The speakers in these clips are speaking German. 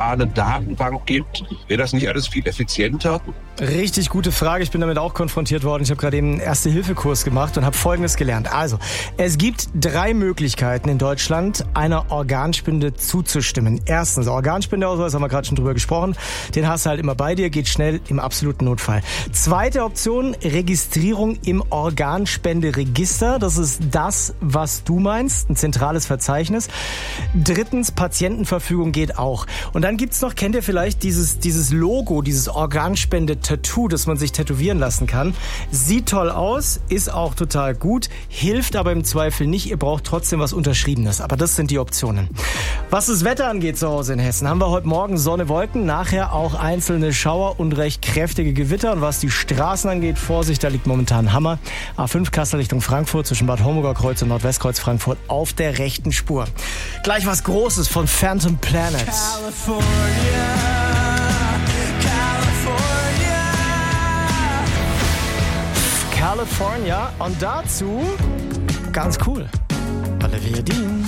zentrale Datenbank gibt? Wäre das nicht alles viel effizienter? Richtig gute Frage. Ich bin damit auch konfrontiert worden. Ich habe gerade eben einen Erste-Hilfe-Kurs gemacht und habe Folgendes gelernt. Also, es gibt 3 Möglichkeiten in Deutschland, einer Organspende zuzustimmen. Erstens, Organspendeausweis, haben wir gerade schon drüber gesprochen. Den hast du halt immer bei dir, geht schnell im absoluten Notfall. Zweite Option, Registrierung im Organspenderegister. Das ist das, was du meinst, ein zentrales Verzeichnis. Drittens, Patientenverfügung geht auch. Und dann gibt's noch, kennt ihr vielleicht dieses Logo, dieses Organspende-Tattoo, das man sich tätowieren lassen kann. Sieht toll aus, ist auch total gut, hilft aber im Zweifel nicht. Ihr braucht trotzdem was Unterschriebenes. Aber das sind die Optionen. Was das Wetter angeht zu Hause in Hessen, haben wir heute Morgen Sonne, Wolken, nachher auch einzelne Schauer und recht kräftige Gewitter. Und was die Straßen angeht, Vorsicht, da liegt momentan ein Hammer. A5 Kassel Richtung Frankfurt zwischen Bad Homburger Kreuz und Nordwestkreuz Frankfurt auf der rechten Spur. Gleich was Großes von Phantom Planet. California und dazu ganz cool Olivia Dean.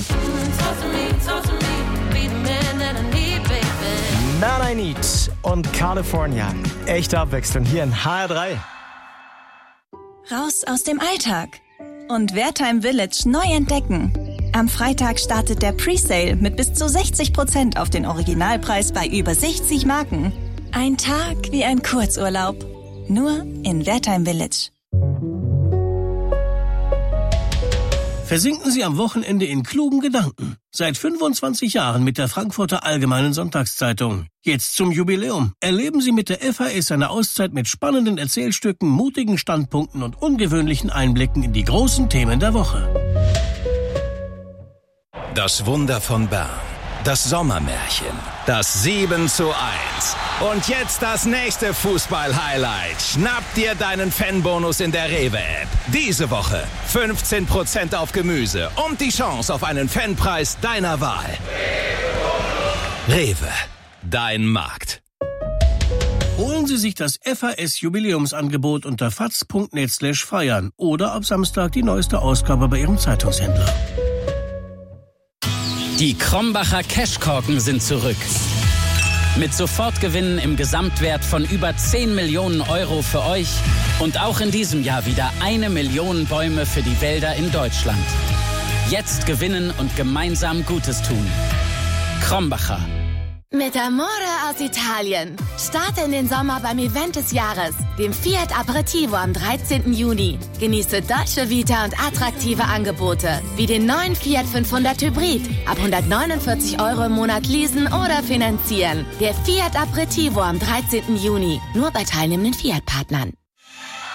Man I Need und California. Echte Abwechslung hier in HR3. Raus aus dem Alltag und Wertheim Village neu entdecken. Am Freitag startet der Presale mit bis zu 60% auf den Originalpreis bei über 60 Marken. Ein Tag wie ein Kurzurlaub. Nur in Wertheim Village. Versinken Sie am Wochenende in klugen Gedanken. Seit 25 Jahren mit der Frankfurter Allgemeinen Sonntagszeitung. Jetzt zum Jubiläum. Erleben Sie mit der FAS eine Auszeit mit spannenden Erzählstücken, mutigen Standpunkten und ungewöhnlichen Einblicken in die großen Themen der Woche. Das Wunder von Bern. Das Sommermärchen. Das 7:1. Und jetzt das nächste Fußball-Highlight. Schnapp dir deinen Fanbonus in der Rewe-App. Diese Woche 15% auf Gemüse und die Chance auf einen Fanpreis deiner Wahl. Rewe, dein Markt. Holen Sie sich das FAS-Jubiläumsangebot unter faz.net/feiern oder ab Samstag die neueste Ausgabe bei Ihrem Zeitungshändler. Die Krombacher Cashkorken sind zurück. Mit Sofortgewinnen im Gesamtwert von über 10 Millionen Euro für euch und auch in diesem Jahr wieder 1 Million Bäume für die Wälder in Deutschland. Jetzt gewinnen und gemeinsam Gutes tun. Krombacher. Mit Amore aus Italien. Starte in den Sommer beim Event des Jahres, dem Fiat Aperitivo am 13. Juni. Genieße Dolce Vita und attraktive Angebote, wie den neuen Fiat 500 Hybrid. Ab 149 € im Monat leasen oder finanzieren. Der Fiat Aperitivo am 13. Juni. Nur bei teilnehmenden Fiat-Partnern.